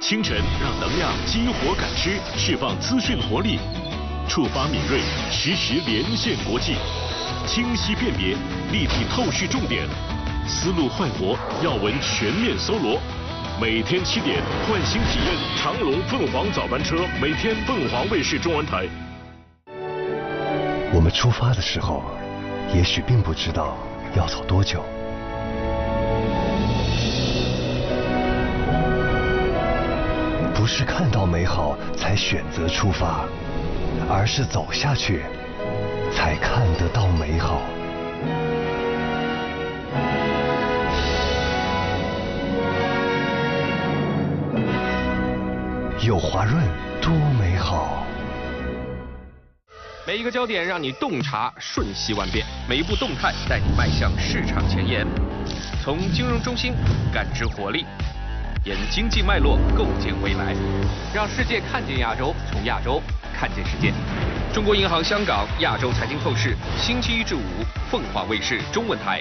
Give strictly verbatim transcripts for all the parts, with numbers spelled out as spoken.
清晨让能量激活感知，释放资讯活力，触发敏锐，实时连线国际，清晰辨别，立体透视重点，思路快活，要闻全面搜罗。每天七点，换新体验长隆凤凰早班车，每天凤凰卫视中文台。 我们出发的时候，也许并不知道要走多久。不是看到美好才选择出发，而是走下去才看得到美好。有华润多美好。 每一个焦点让你洞察瞬息万变，每一步动态带你迈向市场前沿。从金融中心感知活力，沿经济脉络构建未来，让世界看见亚洲，从亚洲看见世界。中国银行香港亚洲财经透视，星期一至五，凤凰卫视中文台。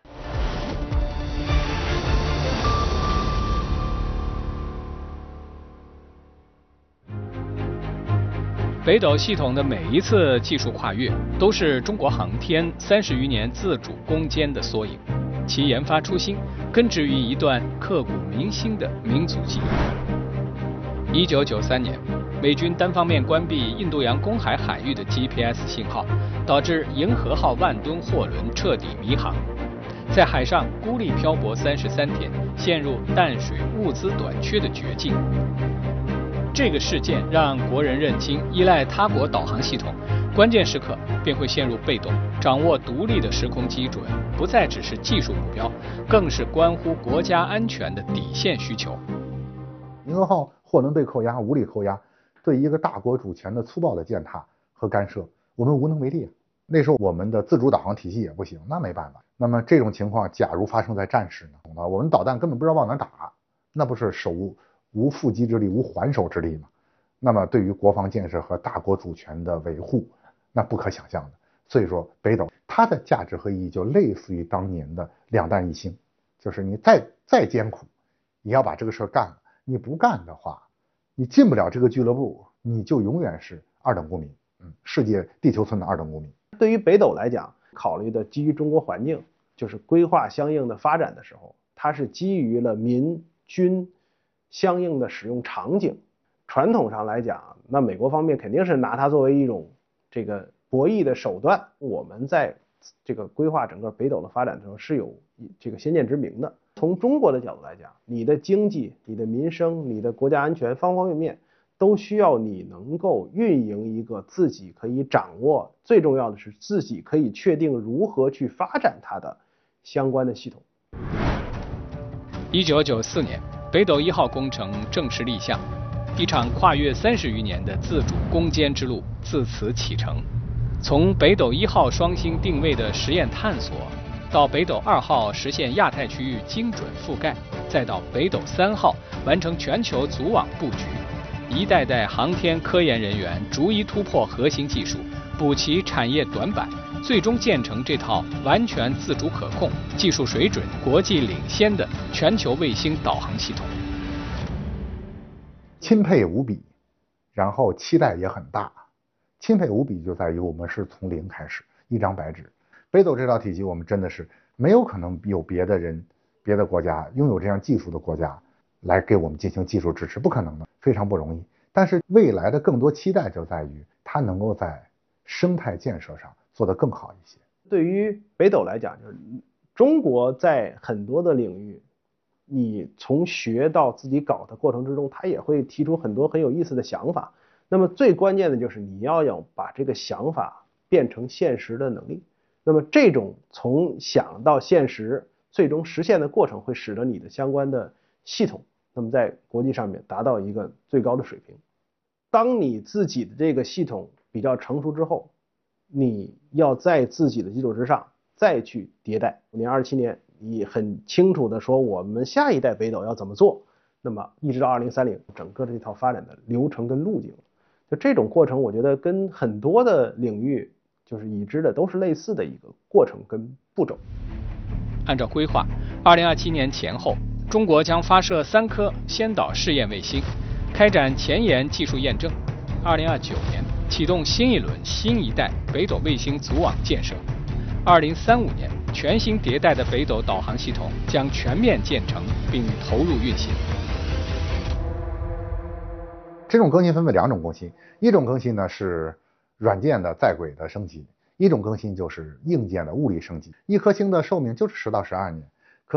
北斗系统的每一次技术跨越，都是中国航天三十余年自主攻坚的缩影。其研发初心，根植于一段刻骨铭心的民族记忆。一九九三年，美军单方面关闭印度洋公海海域的 G P S 信号，导致银河号万吨货轮彻底迷航，在海上孤立漂泊三十三天，陷入淡水物资短缺的绝境。这个事件让国人认清，依赖他国导航系统，关键时刻便会陷入被动。掌握独立的时空基准，不再只是技术目标，更是关乎国家安全的底线需求。 银河号货轮被扣押，无理扣押，对一个大国主权的粗暴的践踏和干涉，我们无能为力。那时候我们的自主导航体系也不行，那没办法。那么这种情况，假如发生在战时呢？我们导弹根本不知道往哪打，那不是手无无缚鸡之力，无还手之力吗？那么对于国防建设和大国主权的维护，那不可想象的。所以说北斗它的价值和意义就类似于当年的两弹一星，就是你再再艰苦，你要把这个事儿干了，你不干的话，你进不了这个俱乐部，你就永远是二等公民，嗯，世界地球村的二等公民。 对于北斗来讲，考虑的基于中国环境，就是规划相应的发展的时候，它是基于了民军相应的使用场景。传统上来讲，那美国方面肯定是拿它作为一种这个博弈的手段。我们在这个规划整个北斗的发展的时候是有这个先见之明的。从中国的角度来讲，你的经济、你的民生、你的国家安全方方面面都需要你能够运营一个自己可以掌握，最重要的是自己可以确定如何去发展它的相关的系统。 一九九四年，北斗一号工程正式立项，一场跨越三十余年的自主攻坚之路自此启程。从北斗一号双星定位的实验探索，到北斗二号实现亚太区域精准覆盖，再到北斗三号完成全球组网布局，一代代航天科研人员逐一突破核心技术，补齐产业短板，最终建成这套完全自主可控、技术水准国际领先的全球卫星导航系统。 钦佩无比，然后期待也很大。钦佩无比就在于我们是从零开始，一张白纸。北斗这套体系，我们真的是没有可能有别的人、别的国家拥有这样技术的国家来给我们进行技术支持，不可能的，非常不容易。但是未来的更多期待就在于它能够在生态建设上做得更好一些。 对于北斗来讲，就是中国在很多的领域，你从学到自己搞的过程之中，它也会提出很多很有意思的想法。那么最关键的就是你要要把这个想法变成现实的能力。那么这种从想到现实最终实现的过程，会使得你的相关的系统，那么在国际上面达到一个最高的水平。当你自己的这个系统比较成熟之后，你要在自己的基础之上再去迭代。五年二十七年，你很清楚的说我们下一代北斗要怎么做，那么一直到二零三零，整个这套发展的流程跟路径，就这种过程，我觉得跟很多的领域就是已知的都是类似的一个过程跟步骤。 按照规划，二零二七年前后， 中国将发射三颗先导试验卫星，开展前沿技术验证。二零二九年启动新一轮新一代北斗卫星组网建设。二零三五年，全新迭代的北斗导航系统将全面建成并投入运行。 这种更新分为两种更新，一种更新呢是软件的在轨的升级，一种更新就是硬件的物理升级。一颗星的寿命就是十到十二年，